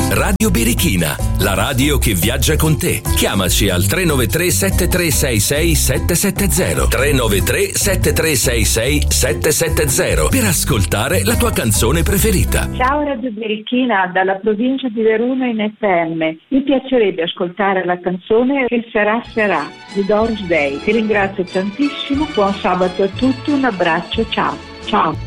Radio Birichina, la radio che viaggia con te. Chiamaci al 393 7366 770 393 7366 770 per ascoltare la tua canzone preferita. Ciao Radio Birichina, dalla provincia di Verona in FM. Mi piacerebbe ascoltare la canzone Che sarà sarà di Doris Day. Ti ringrazio tantissimo, buon sabato a tutti, un abbraccio, ciao. Ciao.